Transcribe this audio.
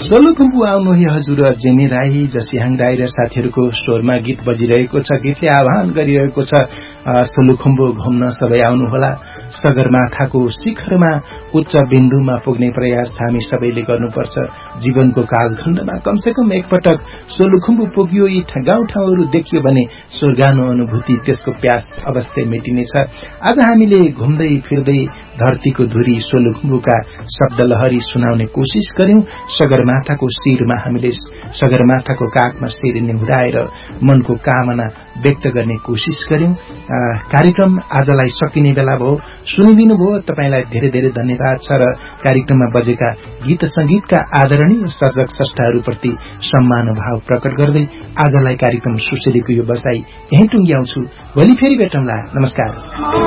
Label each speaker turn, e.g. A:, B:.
A: सोलुखुम्बु आउनु हे हजुर जेनी राई जसिहाङ राई र साथीहरूको स्वरमा गीत बजिरहेको छ। गीतले आह्वान गरिरहेको छ सोलुखुम्बु घुम्न सबै आउनुहोला। सगरमाथाको शिखरमा उच्च बिन्दुमा पुग्ने प्रयास हामी सबैले गर्नुपर्छ। जीवनको कालखण्डमा कमसेकम एकपटक सोलुखुम्बु पुग्यो, यी गाउँठाउँहरू देखियो भने स्वर्गानो अनुभूति, त्यसको प्यास अवश्य मेटिनेछ। आज हामीले घुम्दै फिर्दै धरतीको धुरी सोलुखुम्बुका शब्दलहरी सुनाउने कोशिश गर्यौं। सगरमाथाको शिरमा हामीले सगरमाथाको काखमा शिर निहुराएर मनको कामना व्यक्त गर्ने कोशिश गर्यौं। कार्यक्रम आजलाई सकिने बेला भयो। सुनिदिनु भयो, तपाईलाई धेरै धेरै धन्यवाद छ र कार्यक्रममा बजेका गीत संगीतका आदरणीय सर्जक स्रष्टाहरूप्रति सम्मान भाव प्रकट गर्दै आजलाई कार्यक्रम सुशीलीको यो बसाई यही टुंग्याउँछु। भोलि फेरि भेटौँला। नमस्कार।